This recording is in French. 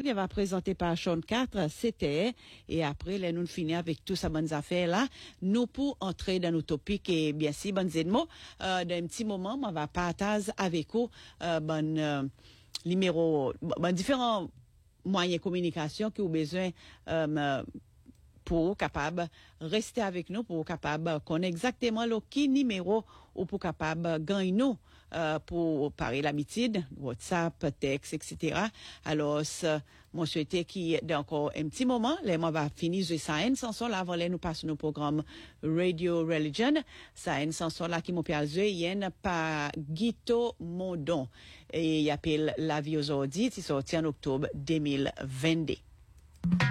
qui va présenter par Sean 4, c'était, et après, là, nous finissons avec tout ça bonnes affaires là, nous pour entrer dans nos topics et bien si, bonnes mots, dans un petit moment, on va partager avec vous, numéro, différents moyens de communication qui ont besoin, pour capable rester avec nous, pour capable connaître exactement le qui numéro ou pour capable gagner nous pour parler l'habitude, WhatsApp, texte, etc. Alors, moi souhaite qu'il y ait encore un petit moment, là, moi va finir de Science Sanson, là, avant là, nous passons au programme Radio Religion, Science Sanson, là, qui m'a perdu, il y a par Guito Mondon, et il appelle La Vie aujourd'hui, qui sorti en octobre 2022.